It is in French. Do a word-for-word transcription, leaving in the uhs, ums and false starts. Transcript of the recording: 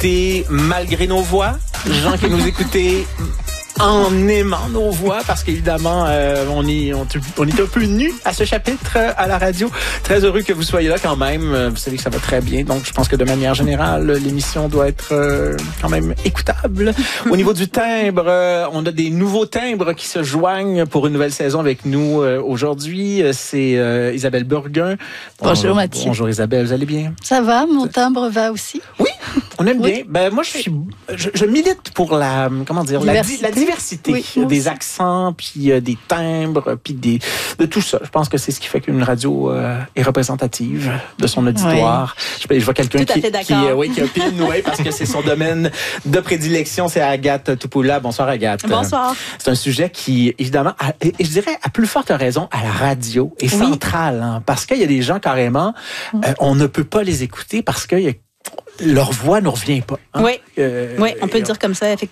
écoutez malgré nos voix, gens qui nous écoutez en aimant nos voix, parce qu'évidemment, euh, on, est, on, on est un peu nus à ce chapitre euh, à la radio. Très heureux que vous soyez là quand même. Euh, vous savez que ça va très bien. Donc, je pense que de manière générale, l'émission doit être euh, quand même écoutable. Au niveau du timbre, euh, on a des nouveaux timbres qui se joignent pour une nouvelle saison avec nous euh, aujourd'hui. C'est euh, Isabelle Burguin. Bonjour bon, Mathieu. Bonjour Isabelle, vous allez bien? Ça va, mon timbre va aussi. Oui, on aime oui. bien. Ben moi, je suis, je, je milite pour la, comment dire, diversité. la, la diversité oui, des accents, puis euh, des timbres, puis des, de tout ça. Je pense que c'est ce qui fait qu'une radio euh, est représentative de son auditoire. Oui. Je, je vois quelqu'un qui, qui, euh, oui, qui opine, oui, parce que c'est son domaine de prédilection, c'est Agathe Toupoula. Bonsoir Agathe. Bonsoir. C'est un sujet qui, évidemment, a, et je dirais à plus forte raison, à la radio est oui. central, hein, parce qu'il y a des gens carrément, euh, on ne peut pas les écouter parce qu'il y a leur voix ne revient pas. Hein? Oui. Euh, oui, on peut euh, dire comme ça, effectivement.